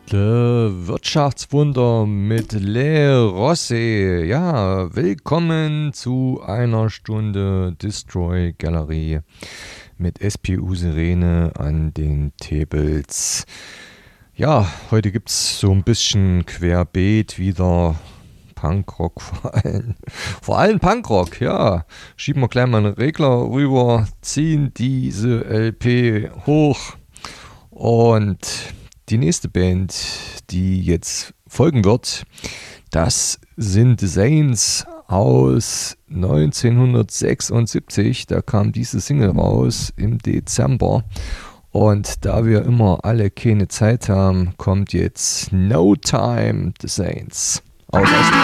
Wirtschaftswunder mit Le Rossi. Ja, willkommen zu einer Stunde Destroy Galerie mit SPU Sirene an den Tables. Ja, heute gibt's so ein bisschen querbeet wieder Punkrock vor allem Punkrock, ja. Schieben wir gleich mal einen Regler rüber, ziehen diese LP hoch und die nächste Band, die jetzt folgen wird, das sind The Saints aus 1976. Da kam diese Single raus im Dezember. Und da wir immer alle keine Zeit haben, kommt jetzt No Time, The Saints aus